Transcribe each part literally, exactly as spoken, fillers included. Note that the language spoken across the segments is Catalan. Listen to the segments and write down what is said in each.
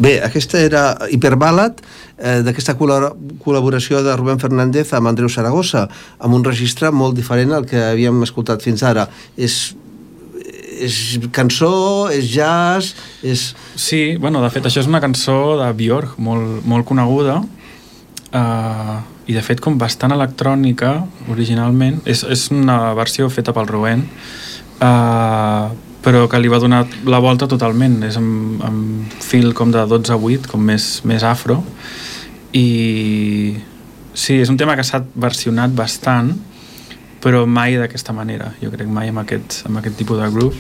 Bé, aquesta era Hiperballad, eh, d'aquesta col·laboració de Rubén Fernández amb Andreu Saragossa, amb un registre molt diferent al que havíem escoltat fins ara. És, és cançó, és jazz, és... Sí, bueno, de fet, això és una cançó de Björk, molt, molt coneguda, uh, i de fet com bastant electrònica, originalment. És, és una versió feta pel Rubén, uh, però que li va donar la volta totalment. És amb, amb fil com de dotze a vuit, com més, més afro, i sí, és un tema que s'ha versionat bastant, però mai d'aquesta manera, jo crec, mai amb aquest, amb aquest tipus de groove,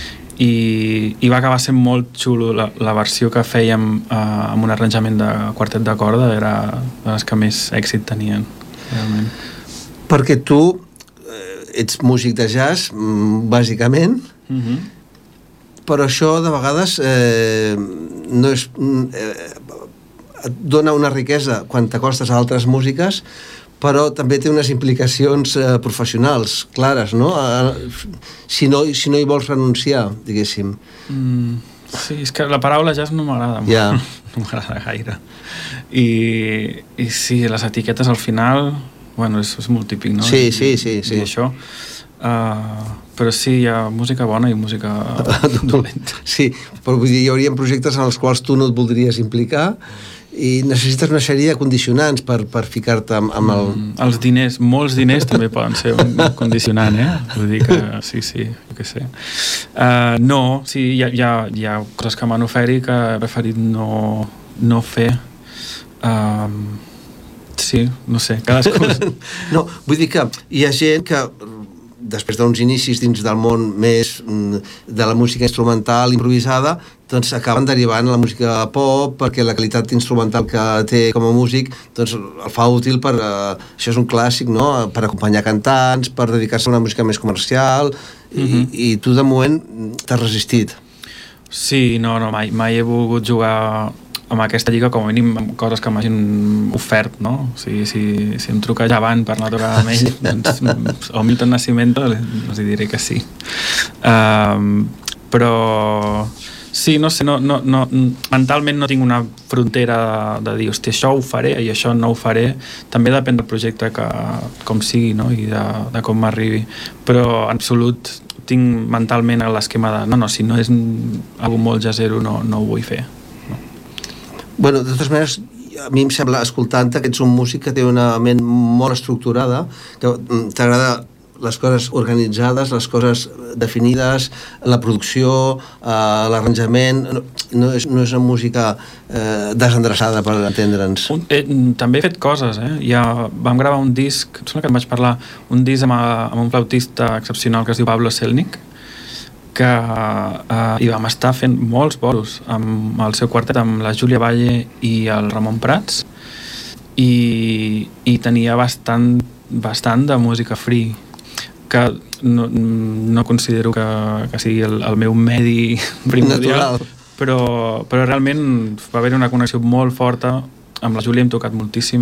i, i va acabar sent molt xulo la, la versió que fèiem eh, amb un arranjament de quartet de corda, era de les que més èxit tenien, realment. Perquè tu eh, ets músic de jazz, bàsicament, mm-hmm. però això de vegades eh, no és, eh, et dona una riquesa quan t'acostes a altres músiques, però també té unes implicacions eh, professionals clares, no? Eh, si no? Si no hi vols renunciar, diguéssim. Mm, sí, és que la paraula jazz no m'agrada, yeah. no m'agrada gaire. I, I sí, les etiquetes al final, bueno, és, és molt típic, no? Sí, sí, sí. sí. I això... Uh, però sí, hi ha música bona i música dolenta. Sí, però vull dir, hi hauria projectes en els quals tu no et voldries implicar i necessites una sèrie de condicionants per, per ficar-te amb, amb el... Mm, els diners, molts diners també poden ser un condicionant, eh? Vull dir que sí, sí, jo què sé. Uh, no, sí, hi ha, hi, ha, hi ha coses que m'han oferit que he preferit no, no fer. Um, sí, no sé, cadascú... No, vull dir que hi ha gent que després d'uns inicis dins del món més de la música instrumental improvisada, doncs acaben derivant a la música pop perquè la qualitat instrumental que té com a músic doncs el fa útil per, uh, això és un clàssic, no?, per acompanyar cantants, per dedicar-se a una música més comercial, mm-hmm. i, i tu de moment t'has resistit. Sí, no, no, mai, mai he volgut jugar amb aquesta lliga, com a mínim amb coses que m'hagin ofert, no? O sigui, si, si em truca Javant per anar a tocar amb ell, doncs, o Milton Nascimento, els diré que sí. Um, però sí, no sé, no, no, no, mentalment no tinc una frontera de, de dir, hòstia, això ho faré i això no ho faré. També depèn del projecte que, com sigui, no? I de, de com m'arribi. Però en absolut tinc mentalment l'esquema de no, no, si no és algo molt jazzero no, no ho vull fer. Bueno, de totes maneres, a mi em sembla, escoltant-te, que ets un músic que té una ment molt estructurada, que t'agrada les coses organitzades, les coses definides, la producció, eh, l'arranjament, no, no, és, no és una música eh, desendreçada, per entendre'ns. Eh, també he fet coses, eh? Ja vam gravar un disc, em sembla que em vaig parlar, un disc amb, amb un flautista excepcional que es diu Pablo Selnik, que eh, hi vam estar fent molts bolos amb el seu quartet, amb la Júlia Valle i el Ramon Prats, i, i tenia bastant, bastant de música free, que no, no considero que, que sigui el, el meu medi primordial, però, però realment va haver una connexió molt forta. Amb la Júlia hem tocat moltíssim